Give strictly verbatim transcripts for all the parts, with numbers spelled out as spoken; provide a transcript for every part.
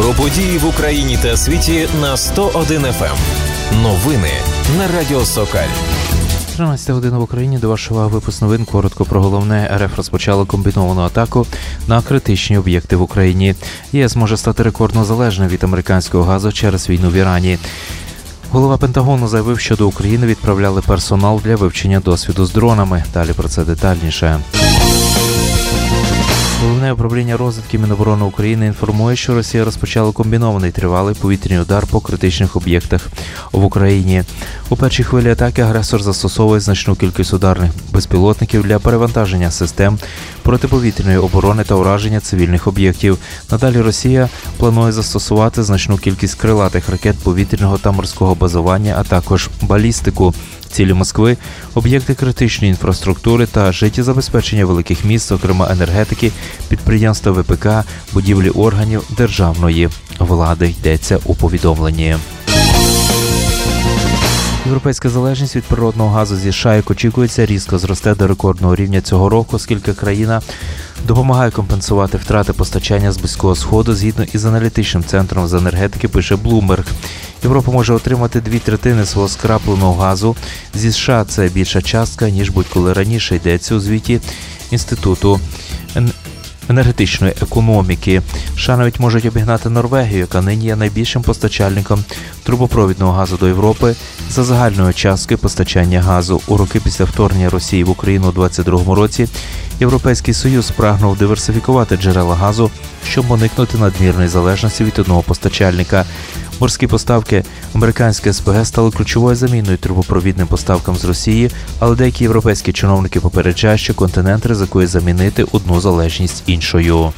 Про події в Україні та світі на сто один еф ем. Новини на Радіо Сокаль. тринадцята година в Україні. До вашого випуску новин. Коротко про головне. РФ розпочала комбіновану атаку на критичні об'єкти в Україні. ЄС може стати рекордно залежним від американського газу через війну в Ірані. Голова Пентагону заявив, що до України відправляли персонал для вивчення досвіду з дронами. Далі про це детальніше. Головне управління розвідки Міноборони України інформує, що Росія розпочала комбінований тривалий повітряний удар по критичних об'єктах в Україні. У першій хвилі атаки агресор застосовує значну кількість ударних безпілотників для перевантаження систем протиповітряної оборони та ураження цивільних об'єктів. Надалі Росія планує застосувати значну кількість крилатих ракет повітряного та морського базування, а також балістику. Цілі Москви – об'єкти критичної інфраструктури та життєзабезпечення великих міст, зокрема енергетики, підприємства ВПК, будівлі органів державної влади, йдеться у повідомленні. Європейська залежність від природного газу зі США, як очікується, різко зросте до рекордного рівня цього року, оскільки країна допомагає компенсувати втрати постачання з Близького Сходу, згідно із аналітичним центром з енергетики, пише Bloomberg. Європа може отримати дві третини свого скрапленого газу зі США. Це більша частка, ніж будь-коли раніше, йдеться у звіті Інституту енергетичної економіки. США навіть можуть обігнати Норвегію, яка нині є найбільшим постачальником трубопровідного газу до Європи за загальною часткою постачання газу. У роки після вторгнення Росії в Україну у двадцять другому році Європейський Союз прагнув диверсифікувати джерела газу, щоб уникнути надмірної залежності від одного постачальника. Морські поставки американської ес пе ге стали ключовою заміною трубопровідним поставкам з Росії, але деякі європейські чиновники попереджають, що континент ризикує замінити одну залежність іншою.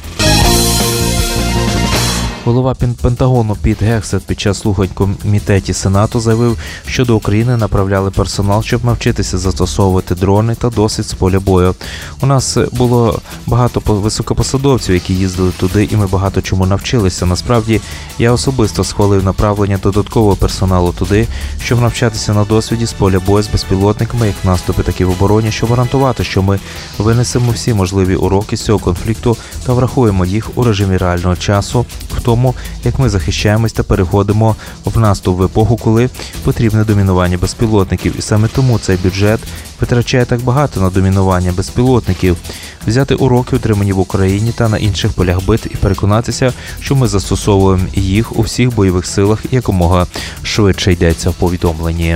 Голова Пентагону Піт Гексет під час слухань в комітеті Сенату заявив, що до України направляли персонал, щоб навчитися застосовувати дрони та досвід з поля бою. У нас було багато високопосадовців, які їздили туди, і ми багато чому навчилися. Насправді, я особисто схвалив направлення додаткового персоналу туди, щоб навчатися на досвіді з поля бою з безпілотниками, як в наступі, так і в обороні, щоб гарантувати, що ми винесемо всі можливі уроки з цього конфлікту та врахуємо їх у режимі реального часу, в тому, як ми захищаємось та переходимо в наступ в епоху, коли потрібне домінування безпілотників. І саме тому цей бюджет витрачає так багато на домінування безпілотників. Взяти уроки, отримані в Україні та на інших полях битв, і переконатися, що ми застосовуємо їх у всіх бойових силах якомога швидше, йдеться в повідомленні.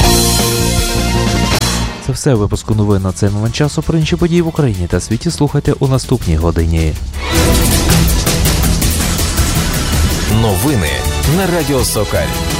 Це все у випуску новин на цей момент часу. Про інші події в Україні та світі слухайте у наступній годині. Новини на Радіо Сокаль.